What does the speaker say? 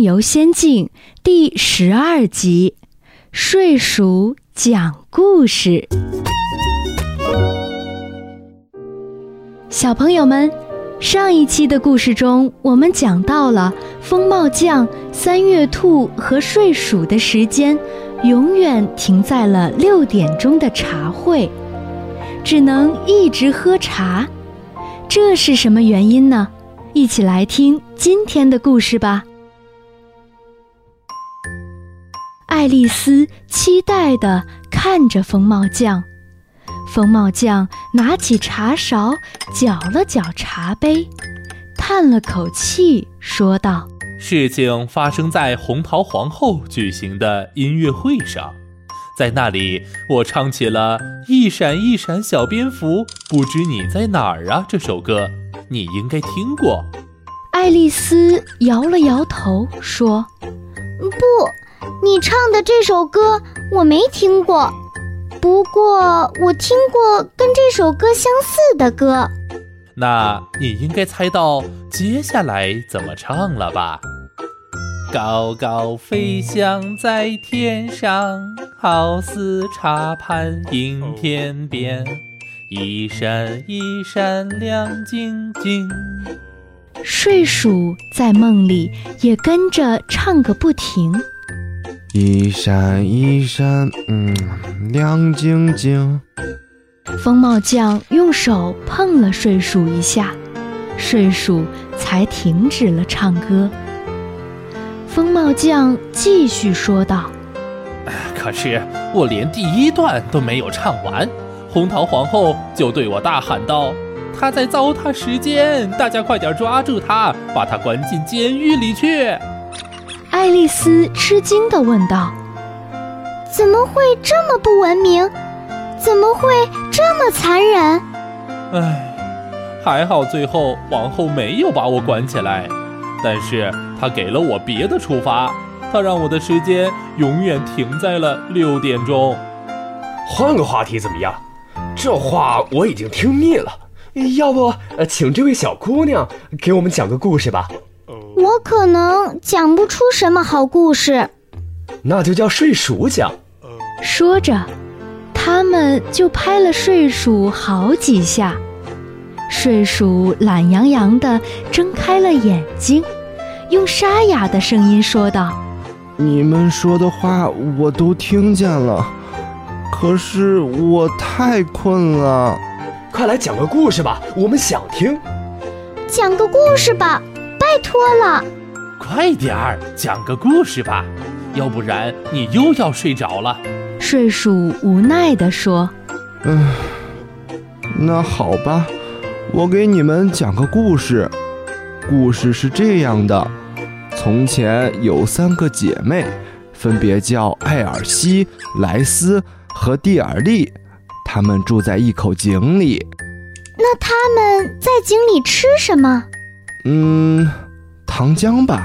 游仙境》第12集，睡鼠讲故事。小朋友们，上一期的故事中，我们讲到了风帽匠、三月兔和睡鼠的时间永远停在了6点钟的茶会，只能一直喝茶。这是什么原因呢？一起来听今天的故事吧。爱丽丝期待地看着风帽匠，风帽匠拿起茶勺搅了搅茶杯，叹了口气说道： 事情发生在红桃皇后举行的音乐会上，在那里我唱起了一闪一闪小蝙蝠不知你在哪儿啊这首歌，你应该听过。 爱丽丝摇了摇头说： 不，你唱的这首歌我没听过，不过我听过跟这首歌相似的歌。 那你应该猜到接下来怎么唱了吧？高高飞翔在天上，好似茶盘映天边，一闪一闪亮晶晶。 睡鼠在梦里也跟着唱个不停， 一闪一闪，亮晶晶。 风帽匠用手碰了睡鼠一下，睡鼠才停止了唱歌。风帽匠继续说道： 可是我连第1段都没有唱完，红桃皇后就对我大喊道：她在糟蹋时间，大家快点抓住她，把她关进监狱里去。 爱丽丝吃惊地问道： 怎么会这么不文明？怎么会这么残忍？ 还好最后皇后没有把我关起来，但是她给了我别的处罚，她让我的时间永远停在了6点钟。 换个话题怎么样？这话我已经听腻了，要不请这位小姑娘给我们讲个故事吧。 我可能讲不出什么好故事， 那就叫睡鼠讲。 说着，他们就拍了睡鼠好几下。睡鼠懒洋洋地睁开了眼睛，用沙哑的声音说道： 你们说的话我都听见了，可是我太困了。 快来讲个故事吧，我们想听。 讲个故事吧，拜托了。 快点儿讲个故事吧，要不然你又要睡着了。 睡鼠无奈地说： 那好吧，我给你们讲个故事。故事是这样的，从前有3个姐妹，分别叫艾尔西、莱斯和蒂尔利，她们住在一口井里。 那她们在井里吃什么？ 糖浆吧。